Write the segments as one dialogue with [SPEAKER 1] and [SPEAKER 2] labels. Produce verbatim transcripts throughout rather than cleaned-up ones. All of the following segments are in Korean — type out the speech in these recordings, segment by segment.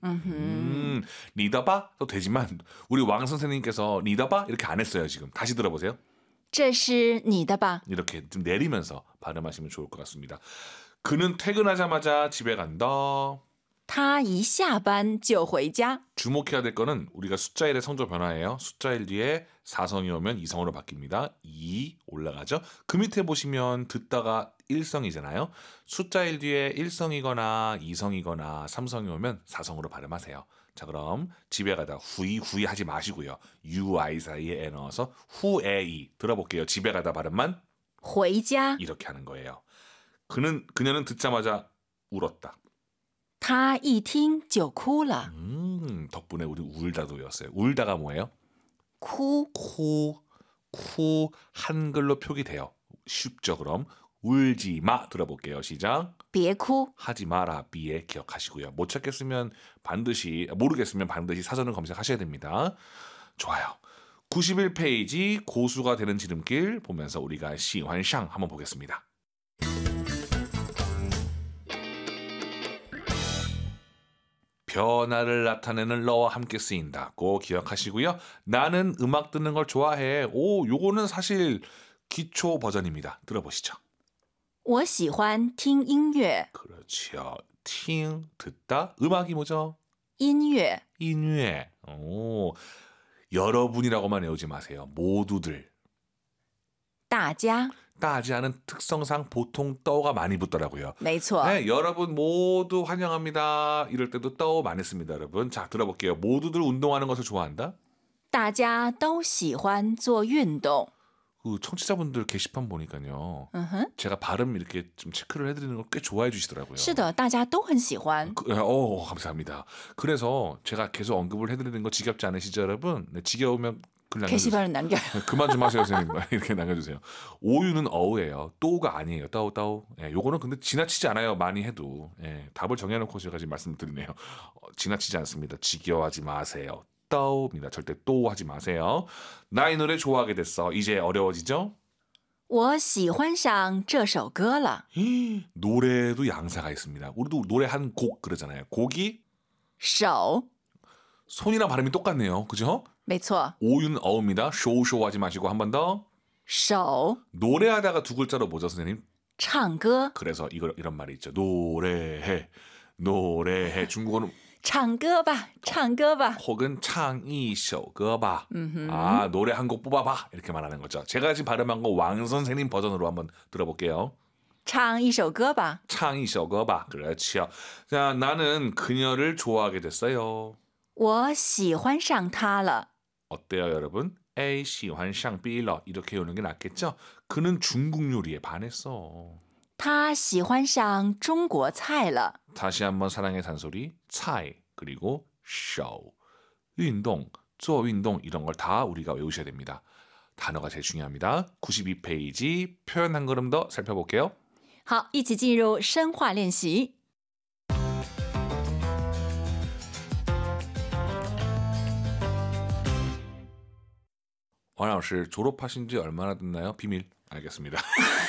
[SPEAKER 1] 음, 리더바 도 되지만 우리 왕 선생님께서 리더바 이렇게 안 했어요. 지금 다시 들어보세요.
[SPEAKER 2] 这是你的吧?
[SPEAKER 1] 이렇게 좀 내리면서 발음하시면 좋을 것 같습니다. 그는 퇴근하자마자 집에 간다.
[SPEAKER 2] 他一下班就回家.
[SPEAKER 1] 주목해야 될 거는 우리가 숫자 일의 성조 변화예요. 숫자 일 뒤에 사성이 오면 이성으로 바뀝니다. 이 올라가죠. 그 밑에 보시면 듣다가 일성이잖아요. 숫자 일 뒤에 일성이거나 이성이거나 삼성이 오면 사성으로 발음하세요. 자, 그럼 집에 가다 후이 후이 하지 마시고요. 유아이 사이에 에 넣어서 후에이 들어볼게요. 집에 가다 발음만
[SPEAKER 2] 回家.
[SPEAKER 1] 이렇게 하는 거예요. 그는 그녀는 듣자마자 울었다.
[SPEAKER 2] 他一听就哭了.
[SPEAKER 1] 음, 덕분에 우리 울다도 외웠어요. 울다가 뭐예요?
[SPEAKER 2] 哭.
[SPEAKER 1] 코, 코 한글로 표기돼요. 쉽죠? 그럼 울지 마 들어볼게요. 시작.
[SPEAKER 2] 别哭.
[SPEAKER 1] 하지 마라 비에 기억하시고요. 못 찾겠으면 반드시 모르겠으면 반드시 사전을 검색하셔야 됩니다. 좋아요. 구십일 페이지 고수가 되는 지름길 보면서 우리가 시환상 한번 보겠습니다. 변화를 나타내는 러와 함께 쓰인다. 꼭 기억하시고요. 나는 음악 듣는 걸 좋아해. 오, 요거는 사실 기초 버전입니다. 들어보시죠.
[SPEAKER 2] 我喜欢听音乐.
[SPEAKER 1] 그렇죠. 팅 듣다. 음악이 뭐죠?
[SPEAKER 2] 音乐.
[SPEAKER 1] 인외. 오, 여러분이라고만 외우지 마세요. 모두들.
[SPEAKER 2] 大家.
[SPEAKER 1] 따지하는 특성상 보통 떠가 많이 붙더라고요.
[SPEAKER 2] 没错.
[SPEAKER 1] 네, 여러분 모두 환영합니다. 이럴 때도 떠 많이 씁니다, 여러분. 자, 들어볼게요. 모두들 운동하는 것을 좋아한다.
[SPEAKER 2] 大家都喜欢做运动.
[SPEAKER 1] 그 청취자분들 게시판 보니까요.
[SPEAKER 2] 으흠.
[SPEAKER 1] 제가 발음 이렇게 좀 체크를 해드리는 걸 꽤 좋아해 주시더라고요.
[SPEAKER 2] 是的，大家都很喜欢.
[SPEAKER 1] 그, 어, 감사합니다. 그래서 제가 계속 언급을 해드리는 거 지겹지 않으시죠, 여러분? 네, 지겨우면 글 남겨주세요.
[SPEAKER 2] 게시판은 남겨요.
[SPEAKER 1] 그만 좀 하세요, 선생님. 이렇게 남겨주세요. 오유는 어우예요. 또우가 아니에요. 따우 따우. 예, 요거는 근데 지나치지 않아요. 많이 해도. 예, 답을 정해놓고 제가 지금 말씀드리네요. 어, 지나치지 않습니다. 지겨워하지 마세요. 따우입니다. 절대 또 하지 마세요. 나 이 노래 좋아하게 됐어. 이제 어려워지죠?
[SPEAKER 2] 我喜欢上这首歌了.
[SPEAKER 1] 노래도 양사가 있습니다. 우리도 노래 한 곡 그러잖아요. 곡이
[SPEAKER 2] 手.
[SPEAKER 1] 손이랑 발음이 똑같네요. 그죠?
[SPEAKER 2] 没错.
[SPEAKER 1] 오유는 어우입니다. 쇼쇼 하지 마시고 한 번 더.
[SPEAKER 2] 手.
[SPEAKER 1] 노래하다가 두 글자로 뭐죠, 선생님?
[SPEAKER 2] 唱歌.
[SPEAKER 1] 그래서 이거, 이런 말이 있죠. 노래해. 노래해. 중국어는
[SPEAKER 2] 唱歌吧,唱歌吧.
[SPEAKER 1] 혹은 창이首歌吧.
[SPEAKER 2] 음흠.
[SPEAKER 1] 아, 노래 한 곡 뽑아봐. 이렇게 말하는 거죠. 제가 지금 발음한 거 왕 선생님 버전으로 한번 들어볼게요.
[SPEAKER 2] 唱一首歌吧.
[SPEAKER 1] 창이首歌吧. 그렇죠. 자, 나는 그녀를 좋아하게 됐어요.
[SPEAKER 2] 我喜欢上她了.
[SPEAKER 1] 어때요, 여러분? A 喜欢上 B 了 이렇게 오는 게 낫겠죠? 그는 중국 요리에 반했어.
[SPEAKER 2] 她喜欢上中国菜了.
[SPEAKER 1] 다시 한번 사랑의 잔소리, 菜 그리고 手, 운동, 做运动 이런 걸 다 우리가 외우셔야 됩니다. 단어가 제일 중요합니다. 구십이 페이지 표현 한 걸음 더 살펴볼게요.
[SPEAKER 2] 好，一起进入深化练习.
[SPEAKER 1] 왕老师 졸업하신 지 얼마나 됐나요? 비밀. 알겠습니다.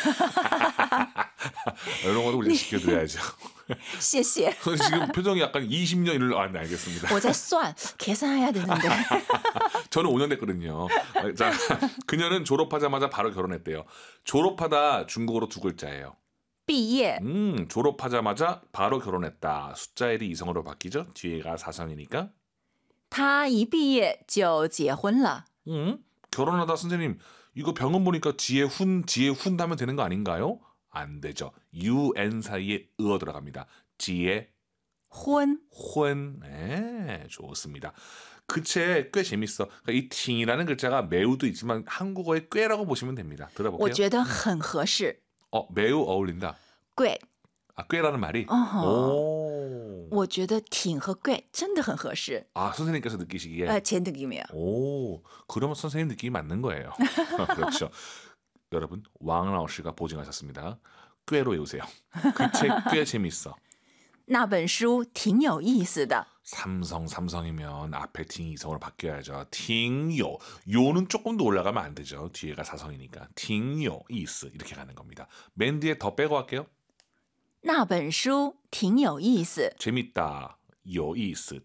[SPEAKER 1] 이런 것도 우리가 지켜드려야죠.
[SPEAKER 2] 谢谢.
[SPEAKER 1] 지금 표정이 약간 이십 년 일로 아, 네, 알겠습니다.
[SPEAKER 2] 我在算, 계산해야 되는데.
[SPEAKER 1] 저는 오 년 됐거든요. 자, 그녀는 졸업하자마자 바로 결혼했대요. 졸업하다 중국어로 두 글자예요.
[SPEAKER 2] 毕业.
[SPEAKER 1] 음, 졸업하자마자 바로 결혼했다. 숫자 일이 이성으로 바뀌죠? 뒤에가 사성이니까.
[SPEAKER 2] 他一毕业就结婚了.
[SPEAKER 1] 음, 결혼하다 선생님 이거 병원 보니까 지에 훈 지에 훈 하면 되는 거 아닌가요? 안 되죠. un 사이에 으어 들어갑니다. 지에
[SPEAKER 2] 혼.
[SPEAKER 1] 혼. 네, 좋습니다. 그 책 꽤 재밌어. 그러니까 이 팅이라는 글자가 매우도 있지만 한국어의 꽤라고 보시면 됩니다.
[SPEAKER 2] 我
[SPEAKER 1] 들어볼게요.
[SPEAKER 2] 觉得很合适.
[SPEAKER 1] 어, 매우 어울린다.
[SPEAKER 2] 贵.
[SPEAKER 1] 아, 꽤라는 말이?
[SPEAKER 2] 어허.
[SPEAKER 1] 오.
[SPEAKER 2] 我觉得挺和贵真的很合适.
[SPEAKER 1] 아, 선생님께서 느끼시기에.
[SPEAKER 2] 아, 제 느낌이에요.
[SPEAKER 1] 오, 그러면 선생님 느낌이 맞는 거예요. 그렇죠. 여러분, 왕老师가 보증하셨습니다. 꽤로 외우세요. 그 책 꽤 재밌어.
[SPEAKER 2] 那本书挺有意思的.
[SPEAKER 1] 삼성, 삼성이면 앞에 팅 이성으로 바뀌어야죠. 팅요. 요는 조금 더 올라가면 안 되죠. 뒤에가 사성이니까. 팅요, 이스 이렇게 가는 겁니다. 맨 뒤에 더 빼고 할게요.
[SPEAKER 2] 那本书挺有意思.
[SPEAKER 1] 재밌다. 요, 이스.